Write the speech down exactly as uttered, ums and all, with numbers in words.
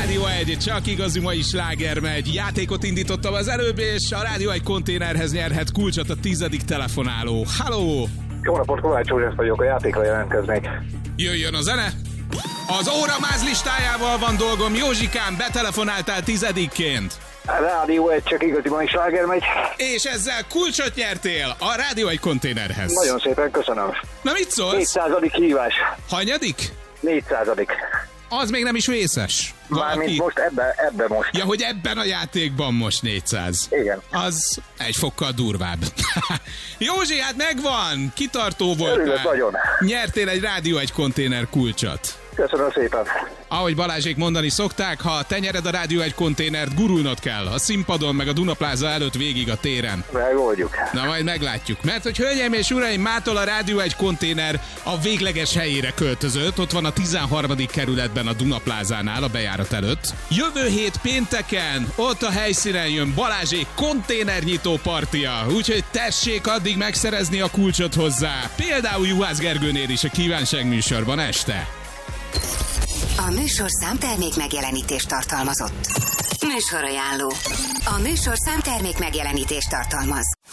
Rádió egy, csak igazi mai sláger megy. Játékot indítottam az előbb, és a Rádió egy konténerhez nyerhet kulcsot a tizedik telefonáló. Halló! Jó napot, Kovács József vagyok, a játékra jelentkeznék. Jöjjön a zene! Az óramáz listájával van dolgom. Józsikám, betelefonáltál tizedikként. A Rádió egy, csak igazi mai sláger megy. És ezzel kulcsot nyertél a Rádió egy konténerhez. Nagyon szépen köszönöm. Na mit szólsz? négyszázadik hívás. Hanyadik? négyszázadik. Az még nem is vészes. Mármint most ebben, ebben most. Ja, hogy ebben a játékban most négyszáz. Igen. Az egy fokkal durvább. Józsi, hát megvan! Kitartó voltál. Örülök nagyon. Nyertél egy Rádió egy konténer kulcsot. Köszönöm szépen. Ahogy Balázsék mondani szokták, ha te nyered a Rádió egy konténert, gurulnod kell a színpadon, meg a Dunapláza előtt végig a téren. Megoldjuk. Na majd meglátjuk. Mert hogy hölgyeim és uraim, mától a Rádió egy konténer a végleges helyére költözött. Ott van a tizenharmadik kerületben a Dunaplázánál, a bejárat előtt. Jövő hét pénteken ott a helyszínen jön Balázsék konténernyitó partia. Úgyhogy tessék addig megszerezni a kulcsot hozzá. Például Juhász Gergőnél is a kívánság műsorban este. A műsorszám termék megjelenítést tartalmazott. Műsorajánló. A műsorszám termék megjelenítést tartalmaz.